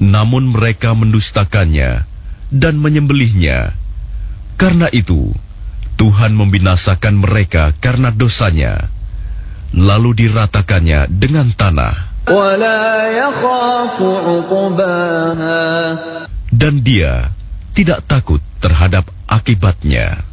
namun mereka mendustakannya dan menyembelihnya. Karena itu, Tuhan membinasakan mereka karena dosanya, lalu diratakannya dengan tanah. Dan Dia tidak takut terhadap akibatnya.